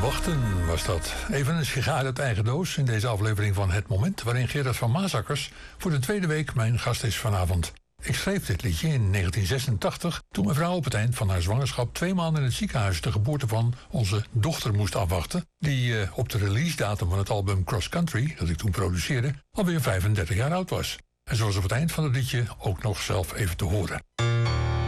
Wachten was dat. Even een sigaar uit eigen doos in deze aflevering van Het Moment, waarin Gerard van Maasakkers voor de tweede week mijn gast is vanavond. Ik schreef dit liedje in 1986, toen mijn vrouw op het eind van haar zwangerschap 2 maanden in het ziekenhuis de geboorte van onze dochter moest afwachten, die op de releasedatum van het album Cross Country, dat ik toen produceerde, alweer 35 jaar oud was. En zoals op het eind van het liedje ook nog zelf even te horen.